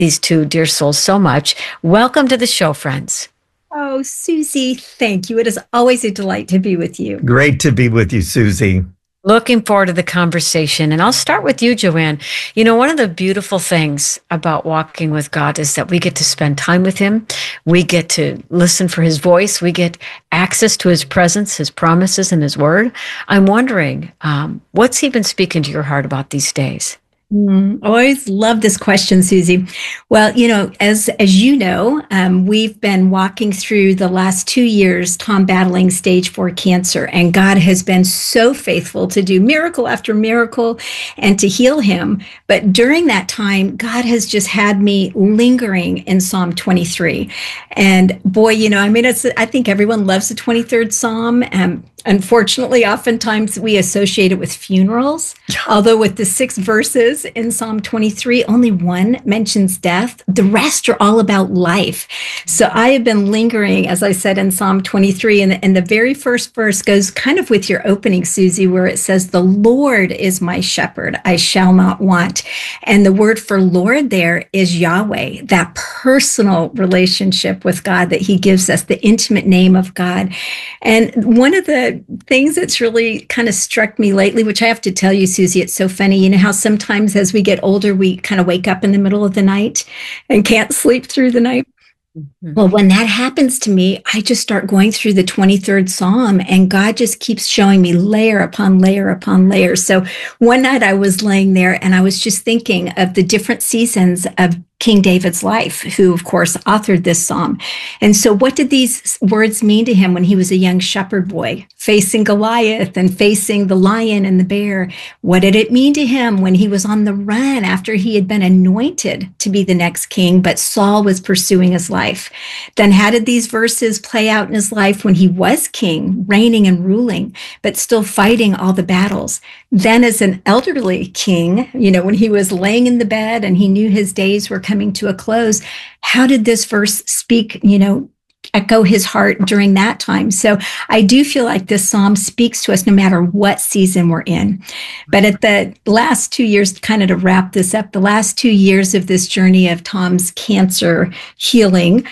these two dear souls so much. Welcome to the show, friends. Oh, Susie, thank you. It is always a delight to be with you. Great to be with you, Susie. Looking forward to the conversation. And I'll start with you, Joanne. You know, one of the beautiful things about walking with God is that we get to spend time with him. We get to listen for his voice. We get access to his presence, his promises, and his word. I'm wondering, what's he been speaking to your heart about these days? Always love this question, Susie. Well, as you know, we've been walking through the last 2 years, Tom battling stage 4 cancer, and God has been so faithful to do miracle after miracle and to heal him. But during that time, God has just had me lingering in Psalm 23. And boy, I think everyone loves the 23rd Psalm. Unfortunately, oftentimes we associate it with funerals, although with the 6 verses in Psalm 23, only one mentions death. The rest are all about life. So I have been lingering, as I said, in Psalm 23, and the very first verse goes kind of with your opening, Susie, where it says, "The Lord is my shepherd, I shall not want." And the word for Lord there is Yahweh, that personal relationship with God that he gives us, the intimate name of God. And one of the things that's really kind of struck me lately, which I have to tell you, Susie, it's so funny. You know how sometimes as we get older, we kind of wake up in the middle of the night and can't sleep through the night? Mm-hmm. Well, when that happens to me, I just start going through the 23rd Psalm, and God just keeps showing me layer upon layer upon layer. So one night I was laying there and I was just thinking of the different seasons of King David's life, who, of course, authored this psalm. And so what did these words mean to him when he was a young shepherd boy, facing Goliath and facing the lion and the bear? What did it mean to him when he was on the run after he had been anointed to be the next king, but Saul was pursuing his life? Then how did these verses play out in his life when he was king, reigning and ruling, but still fighting all the battles? Then as an elderly king, when he was laying in the bed and he knew his days were coming to a close, how did this verse speak, echo his heart during that time? So I do feel like this psalm speaks to us no matter what season we're in. But at the last 2 years, kind of to wrap this up, the last 2 years of this journey of Tom's cancer healing,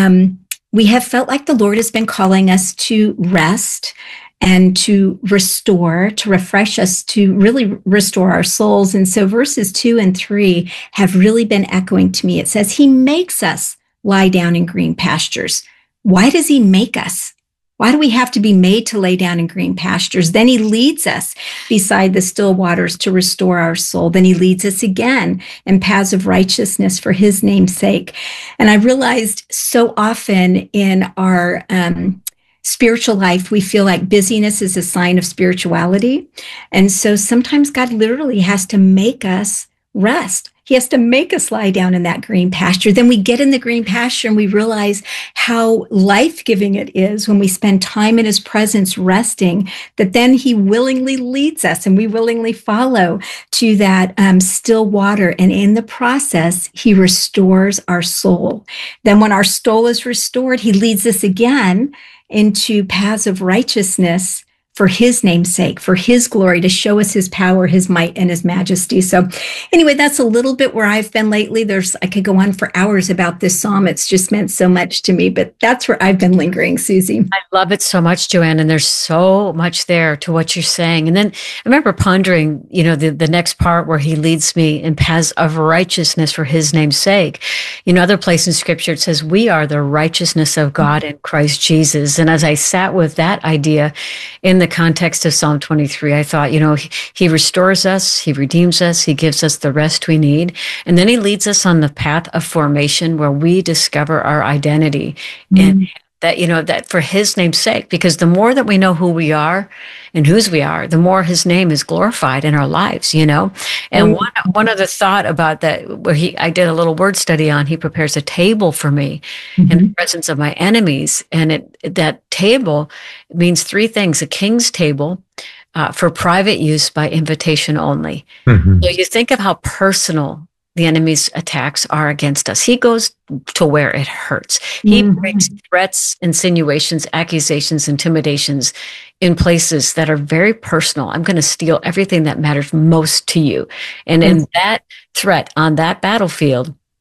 we have felt like the Lord has been calling us to rest and to restore, to refresh us, to really restore our souls. And so verses 2 and 3 have really been echoing to me. It says, he makes us lie down in green pastures. Why does he make us? Why do we have to be made to lay down in green pastures? Then he leads us beside the still waters to restore our soul. Then he leads us again in paths of righteousness for his name's sake. And I realized so often in our spiritual life, we feel like busyness is a sign of spirituality. And so sometimes God literally has to make us rest. He has to make us lie down in that green pasture. Then we get in the green pasture and we realize how life-giving it is when we spend time in his presence resting, that then he willingly leads us and we willingly follow to that still water. And in the process, he restores our soul. Then when our soul is restored, he leads us again into paths of righteousness for his name's sake, for his glory, to show us his power, his might, and his majesty. So anyway, that's a little bit where I've been lately. I could go on for hours about this psalm. It's just meant so much to me, but that's where I've been lingering, Susie. I love it so much, Joanne, and there's so much there to what you're saying. And then I remember pondering, the next part where he leads me in paths of righteousness for his name's sake. Other place in scripture, it says, we are the righteousness of God in Christ Jesus. And as I sat with that idea in the context of Psalm 23, I thought, he restores us, he redeems us, he gives us the rest we need. And then he leads us on the path of formation where we discover our identity and that for his name's sake, because the more that we know who we are and whose we are, the more his name is glorified in our lives, And one other thought about that, where I did a little word study on, he prepares a table for me in the presence of my enemies. And that table means 3 things: a king's table, for private use by invitation only. So you think of how personal the enemy's attacks are against us. He goes to where it hurts. He brings threats, insinuations, accusations, intimidations in places that are very personal. I'm going to steal everything that matters most to you. And in that threat on that battlefield,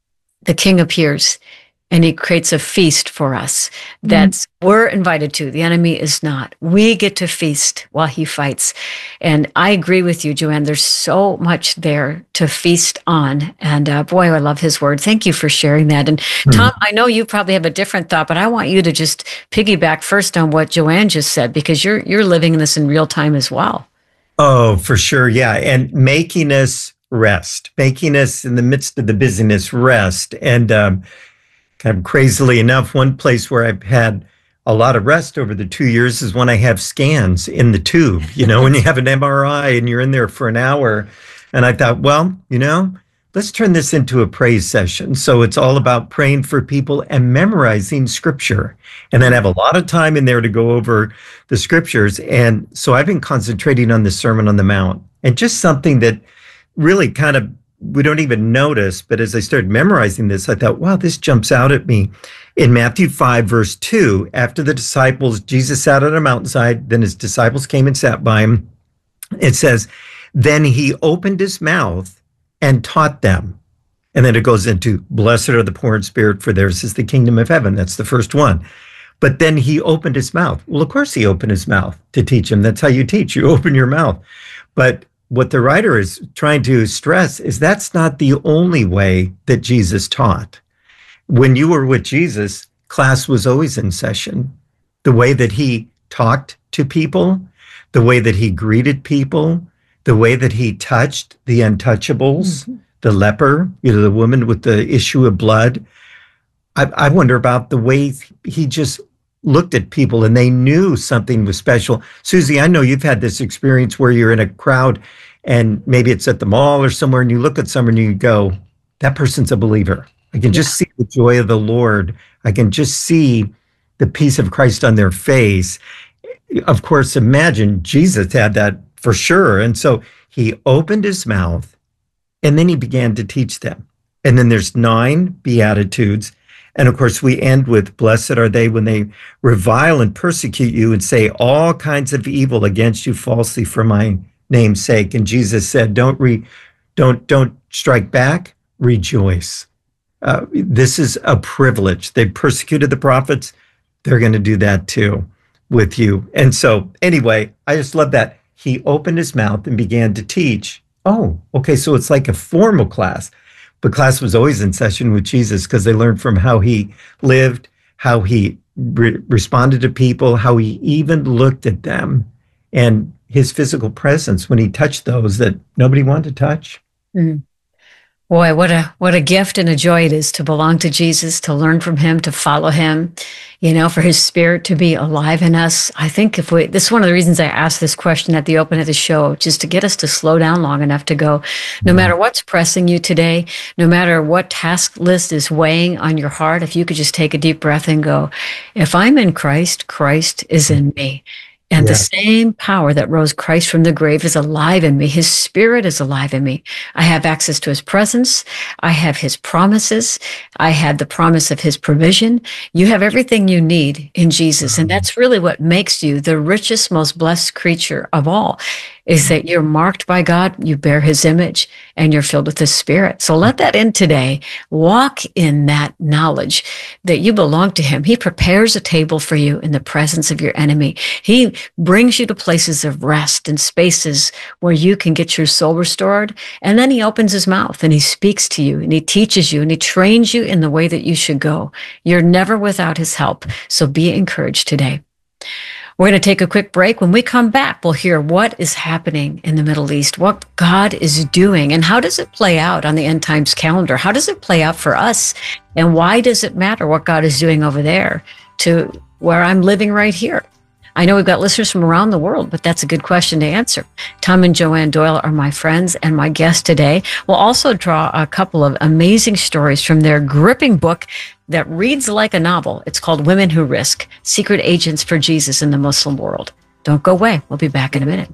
the King appears and he creates a feast for us that we're invited to. The enemy is not. We get to feast while he fights. And I agree with you, Joanne. There's so much there to feast on. And boy, I love his word. Thank you for sharing that. And Tom, I know you probably have a different thought, but I want you to just piggyback first on what Joanne just said, because you're living this in real time as well. Oh, for sure. Yeah. And making us rest, making us in the midst of the busyness rest. And kind of crazily enough, one place where I've had a lot of rest over the 2 years is when I have scans in the tube, when you have an MRI and you're in there for an hour. And I thought, well, let's turn this into a praise session. So it's all about praying for people and memorizing scripture. And then I have a lot of time in there to go over the scriptures. And so I've been concentrating on the Sermon on the Mount, and just something that really kind of we don't even notice. But as I started memorizing this, I thought, wow, this jumps out at me. In Matthew 5, verse 2, after the disciples, Jesus sat on a mountainside, then his disciples came and sat by him. It says, then he opened his mouth and taught them. And then it goes into, blessed are the poor in spirit, for theirs is the kingdom of heaven. That's the first one. But then he opened his mouth. Well, of course he opened his mouth to teach them. That's how you teach. You open your mouth. But what the writer is trying to stress is that's not the only way that Jesus taught. When you were with Jesus, class was always in session. The way that he talked to people, the way that he greeted people, the way that he touched the untouchables, the leper, the woman with the issue of blood. I wonder about the way he just looked at people and they knew something was special. Susie, I know you've had this experience where you're in a crowd and maybe it's at the mall or somewhere, and you look at someone and you go, that person's a believer. I can just see the joy of the Lord. I can just see the peace of Christ on their face. Of course, imagine Jesus had that for sure. And so he opened his mouth and then he began to teach them. And then there's 9 Beatitudes. And of course, we end with, blessed are they when they revile and persecute you and say all kinds of evil against you falsely for my name's sake. And Jesus said, don't strike back, rejoice. This is a privilege. They persecuted the prophets. They're going to do that too with you. And so anyway, I just love that. He opened his mouth and began to teach. Oh, okay. So it's like a formal class. But class was always in session with Jesus because they learned from how he lived, how he responded to people, how he even looked at them, and his physical presence when he touched those that nobody wanted to touch. Mm. Boy, what a gift and a joy it is to belong to Jesus, to learn from him, to follow him, for his spirit to be alive in us. I think this is one of the reasons I asked this question at the open of the show, just to get us to slow down long enough to go, no matter what's pressing you today, no matter what task list is weighing on your heart, if you could just take a deep breath and go, if I'm in Christ, Christ is in me. And the same power that rose Christ from the grave is alive in me. His spirit is alive in me. I have access to his presence. I have his promises. I had the promise of his provision. You have everything you need in Jesus. And that's really what makes you the richest, most blessed creature of all, is that you're marked by God, you bear his image, and you're filled with his spirit. So let that in today. Walk in that knowledge that you belong to him. He prepares a table for you in the presence of your enemy. He brings you to places of rest and spaces where you can get your soul restored. And then he opens his mouth and he speaks to you and he teaches you and he trains you in the way that you should go. You're never without his help. So be encouraged today. We're going to take a quick break. When we come back, we'll hear what is happening in the Middle East, what God is doing, and how does it play out on the end times calendar? How does it play out for us? And why does it matter what God is doing over there to where I'm living right here? I know we've got listeners from around the world, but that's a good question to answer. Tom and Joanne Doyle are my friends and my guests today. We'll also draw a couple of amazing stories from their gripping book that reads like a novel. It's called Women Who Risk: Secret Agents for Jesus in the Muslim World. Don't go away. We'll be back in a minute.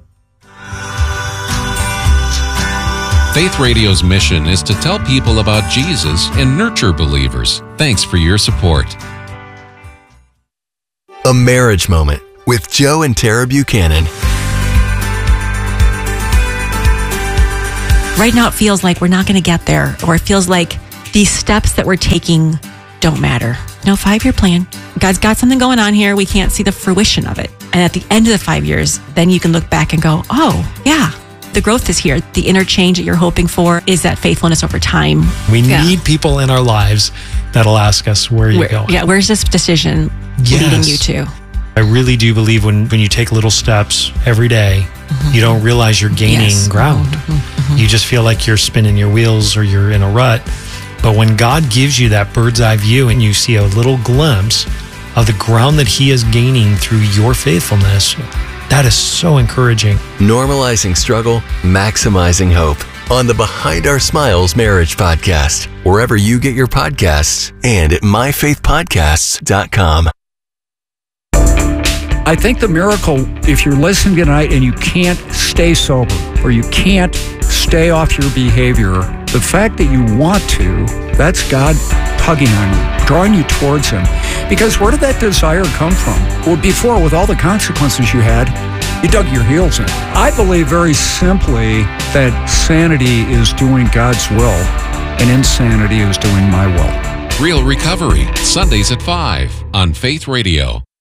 Faith Radio's mission is to tell people about Jesus and nurture believers. Thanks for your support. A Marriage Moment with Joe and Tara Buchanan. Right now it feels like we're not going to get there, or it feels like these steps that we're taking don't matter. No 5-year plan. God's got something going on here. We can't see the fruition of it. And at the end of the 5 years, then you can look back and go, oh, yeah, the growth is here. The inner change that you're hoping for is that faithfulness over time. We need people in our lives that'll ask us, where are you going? Yeah, where's this decision leading you to? I really do believe when you take little steps every day, you don't realize you're gaining ground. You just feel like you're spinning your wheels or you're in a rut. But when God gives you that bird's eye view and you see a little glimpse of the ground that He is gaining through your faithfulness, that is so encouraging. Normalizing struggle, maximizing hope on the Behind Our Smiles Marriage Podcast, wherever you get your podcasts and at myfaithpodcasts.com. I think the miracle, if you're listening tonight and you can't stay sober or you can't stay off your behavior, the fact that you want to, that's God tugging on you, drawing you towards Him. Because where did that desire come from? Well, before, with all the consequences you had, you dug your heels in. I believe very simply that sanity is doing God's will and insanity is doing my will. Real Recovery, Sundays at 5 on Faith Radio.